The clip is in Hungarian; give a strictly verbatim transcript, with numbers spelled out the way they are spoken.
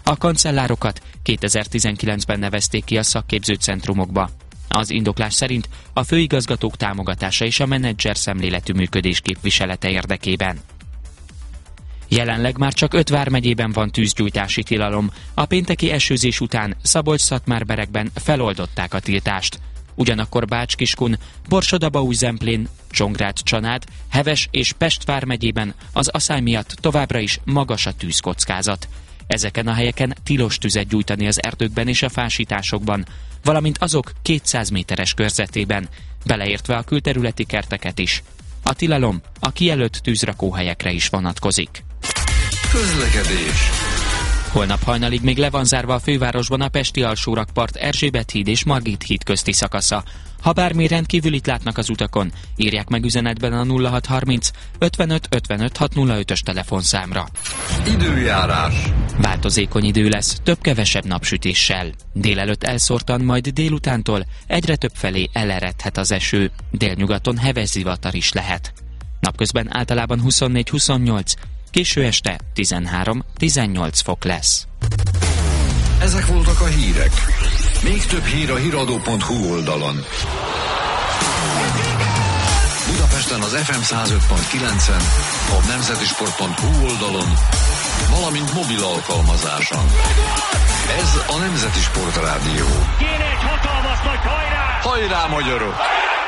A kancellárokat kétezer-tizenkilencben nevezték ki a szakképzőcentrumokba. Az indoklás szerint a főigazgatók támogatása és a menedzser szemléletű működés képviselete érdekében. Jelenleg már csak öt vármegyében van tűzgyújtási tilalom. A pénteki esőzés után Szabolcs-Szatmár-Berekben feloldották a tiltást. Ugyanakkor Bács-Kiskun, Borsod-Abaúj-Zemplén, Csongrád-Csanád, Heves és Pest vármegyében az aszály miatt továbbra is magas a tűzkockázat. Ezeken a helyeken tilos tüzet gyújtani az erdőkben és a fásításokban, valamint azok kétszáz méteres körzetében, beleértve a külterületi kerteket is. A tilalom a kijelölt tűzrakóhelyekre is vonatkozik. Közlekedés. Holnap hajnalig még le van zárva a fővárosban a Pesti alsórakpart Erzsébet híd és Margit híd közti szakasza. Ha bármi rendkívülit látnak az utakon, írják meg üzenetben a nulla hat harminc ötvenöt ötvenöt hatszázötös telefonszámra. Időjárás. Változékony idő lesz, több-kevesebb napsütéssel. Délelőtt elszórtan, majd délutántól egyre több felé eleredhet az eső. Délnyugaton heves zivatar is lehet. Napközben általában huszonnégy huszonnyolc, késő este tizenhárom-tizennyolc fok lesz. Ezek voltak a hírek. Még több hír a híradó pont hu oldalon. Budapesten az ef em száz öt pont kilencen, a nemzetisport pont hu oldalon, valamint mobil alkalmazáson. Ez a Nemzeti Sport Rádió. Kéne egy hatalmas nagy hajrá! Hajrá, magyarok!